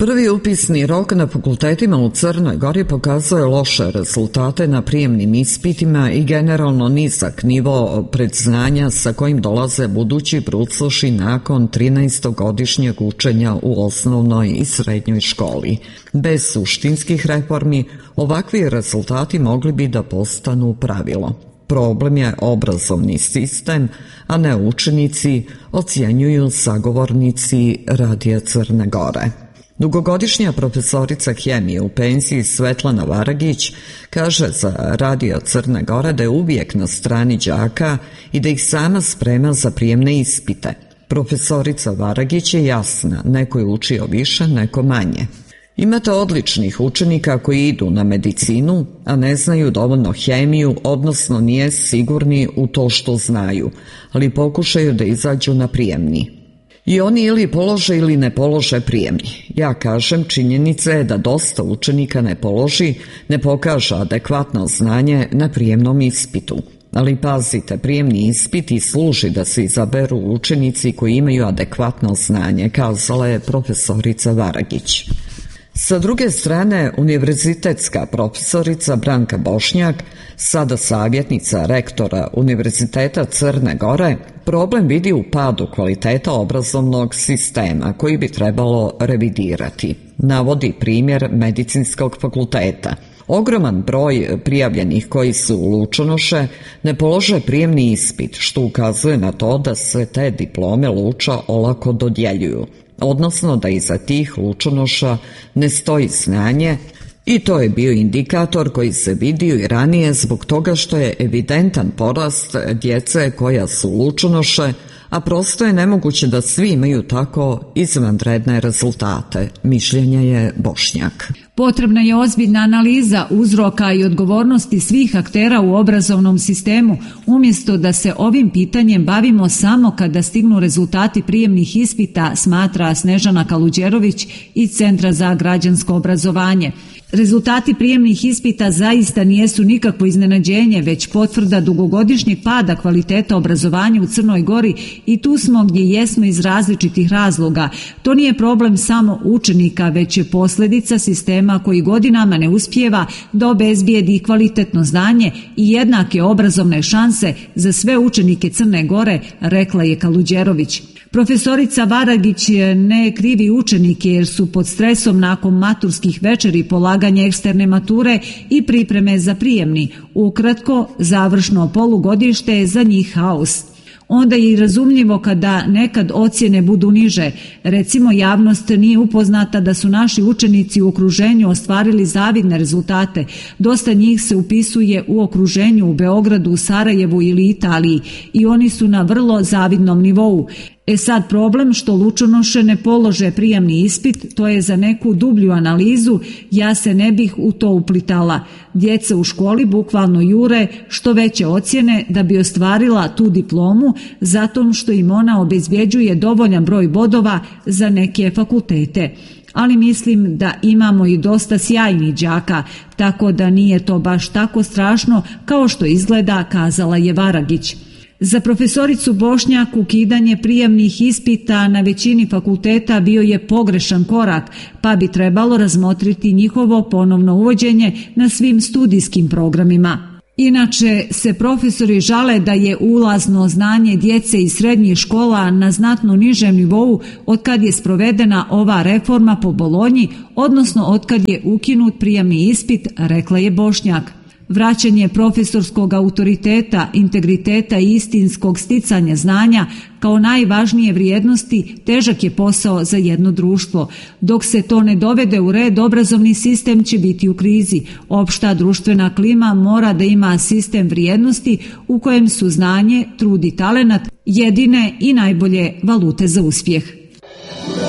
Prvi upisni rok na fakultetima u Crnoj Gori pokazuje loše rezultate na prijemnim ispitima i generalno nizak nivo predznanja sa kojim dolaze budući brucoši nakon 13-godišnjeg učenja u osnovnoj i srednjoj školi. Bez suštinskih reformi ovakvi rezultati mogli bi da postanu pravilo. Problem je obrazovni sistem, a ne učenici, ocjenjuju sagovornici Radija Crne Gore. Dugogodišnja profesorica hemije u penziji Svetlana Varagić kaže za Radio Crne Gore da je uvijek na strani đaka i da ih sama sprema za prijemne ispite. Profesorica Varagić je jasna, neko je učio više, neko manje. Imate odličnih učenika koji idu na medicinu, a ne znaju dovoljno hemiju, odnosno nije sigurni u to što znaju, ali pokušaju da izađu na prijemni. I oni ili polože ili ne polože prijemni. Ja kažem, činjenica je da dosta učenika ne položi, ne pokaže adekvatno znanje na prijemnom ispitu. Ali pazite, prijemni ispit i služi da se izaberu učenici koji imaju adekvatno znanje, kazala je profesorica Varagić. Sa druge strane, univerzitetska profesorica Branka Bošnjak, sada savjetnica rektora Univerziteta Crne Gore, problem vidi u padu kvaliteta obrazovnog sistema koji bi trebalo revidirati. Navodi primjer Medicinskog fakulteta. Ogroman broj prijavljenih koji su lučonoše ne polože prijemni ispit, što ukazuje na to da se te diplome luča olako dodjeljuju, odnosno da iza tih lučonoša ne stoji znanje, i to je bio indikator koji se vidio i ranije zbog toga što je evidentan porast djece koja su lučonoše, a prosto je nemoguće da svi imaju tako izvanredne rezultate, mišljenja je Bošnjak. Potrebna je ozbiljna analiza uzroka i odgovornosti svih aktera u obrazovnom sistemu, umjesto da se ovim pitanjem bavimo samo kada stignu rezultati prijemnih ispita, smatra Snežana Kaluđerović iz Centra za građansko obrazovanje. Rezultati prijemnih ispita zaista nijesu nikakvo iznenađenje, već potvrda dugogodišnjeg pada kvaliteta obrazovanja u Crnoj Gori i tu smo gdje jesmo iz različitih razloga. To nije problem samo učenika, već je posljedica sistema koji godinama ne uspijeva da obezbijedi kvalitetno znanje i jednake obrazovne šanse za sve učenike Crne Gore, rekla je Kaluđerović. Profesorica Varagić ne krivi učenike jer su pod stresom nakon maturskih večeri, polaganja eksterne mature i pripreme za prijemni. Ukratko, završno polugodište je za njih haos. Onda je i razumljivo kada nekad ocjene budu niže. Recimo, javnost nije upoznata da su naši učenici u okruženju ostvarili zavidne rezultate. Dosta njih se upisuje u okruženju u Beogradu, u Sarajevu ili Italiji i oni su na vrlo zavidnom nivou. Sad problem što lučonoše ne polože prijemni ispit, to je za neku dublju analizu, ja se ne bih u to uplitala. Djeca u školi bukvalno jure što veće ocjene da bi ostvarila tu diplomu, zato što im ona obezbjeđuje dovoljan broj bodova za neke fakultete. Ali mislim da imamo i dosta sjajnih đaka, tako da nije to baš tako strašno kao što izgleda, kazala je Varagić. Za profesoricu Bošnjak ukidanje prijemnih ispita na većini fakulteta bio je pogrešan korak, pa bi trebalo razmotriti njihovo ponovno uvođenje na svim studijskim programima. Inače se profesori žale da je ulazno znanje djece iz srednjih škola na znatno nižem nivou otkad je sprovedena ova reforma po Bolonji, odnosno otkad je ukinut prijemni ispit, rekla je Bošnjak. Vraćanje profesorskog autoriteta, integriteta i istinskog sticanja znanja kao najvažnije vrijednosti težak je posao za jedno društvo. Dok se to ne dovede u red, obrazovni sistem će biti u krizi. Opšta društvena klima mora da ima sistem vrijednosti u kojem su znanje, trud i talenat jedine i najbolje valute za uspjeh.